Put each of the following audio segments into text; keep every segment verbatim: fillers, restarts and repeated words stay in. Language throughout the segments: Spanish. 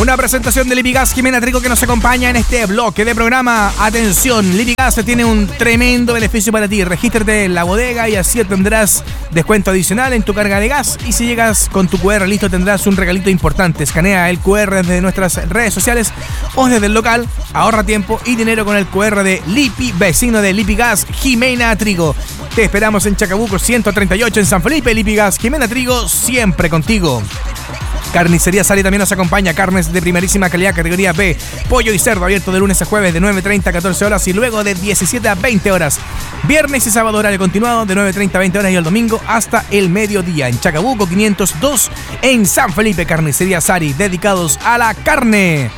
Una presentación de Lipigas Jimena Trigo que nos acompaña en este bloque de programa. Atención, Lipigas tiene un tremendo beneficio para ti. Regístrate en la bodega y así tendrás descuento adicional en tu carga de gas. Y si llegas con tu cu erre listo tendrás un regalito importante. Escanea el cu erre desde nuestras redes sociales o desde el local. Ahorra tiempo y dinero con el cu erre de Lipi, vecino de Lipigas Jimena Trigo. Te esperamos en Chacabuco ciento treinta y ocho en San Felipe. Lipigas Jimena Trigo, siempre contigo. Carnicería Sari también nos acompaña. Carnes de primerísima calidad, categoría B. Pollo y cerdo abierto de lunes a jueves de nueve treinta a catorce horas y luego de diecisiete a veinte horas. Viernes y sábado horario continuado de nueve treinta a veinte horas y el domingo hasta el mediodía. En Chacabuco quinientos dos en San Felipe. Carnicería Sari, dedicados a la carne.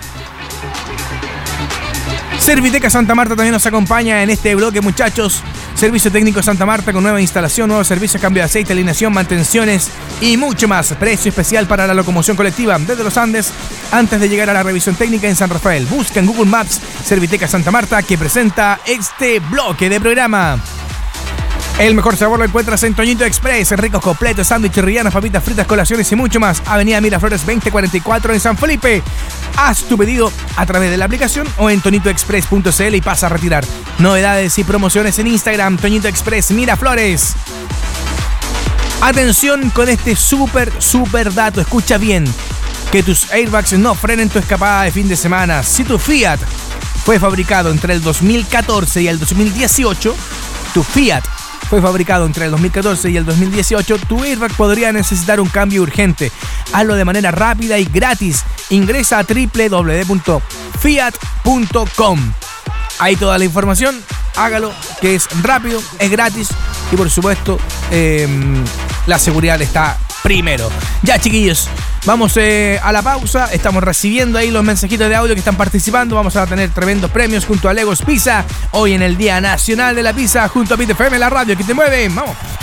Serviteca Santa Marta también nos acompaña en este bloque, muchachos. Servicio técnico Santa Marta con nueva instalación, nuevos servicios, cambio de aceite, alineación, mantenciones y mucho más. Precio especial para la locomoción colectiva desde los Andes antes de llegar a la revisión técnica en San Rafael. Busca en Google Maps Serviteca Santa Marta, que presenta este bloque de programa. El mejor sabor lo encuentras en Toñito Express, ricos completos, sándwiches, rillanas, papitas fritas, colaciones y mucho más. Avenida Miraflores veinte cuarenta y cuatro en San Felipe. Haz tu pedido a través de la aplicación o en tonito express punto c l y pasa a retirar. Novedades y promociones en Instagram, Toñito Express Miraflores. Atención con este súper, súper dato. Escucha bien. Que tus airbags no frenen tu escapada de fin de semana. Si tu Fiat fue fabricado entre el dos mil catorce y el dos mil dieciocho, tu Fiat fue fabricado entre el dos mil catorce y el dos mil dieciocho, tu airbag podría necesitar un cambio urgente. Hazlo de manera rápida y gratis. Ingresa a doble u doble u doble u punto fiat punto com. Ahí toda la información. Hágalo, que es rápido, es gratis y por supuesto eh, la seguridad está primero. Ya, chiquillos, vamos eh, a la pausa. Estamos recibiendo ahí los mensajitos de audio que están participando. Vamos a tener tremendos premios junto a Legos Pizza. Hoy en el Día Nacional de la Pizza junto a Pit F M, la radio que te mueve. Vamos.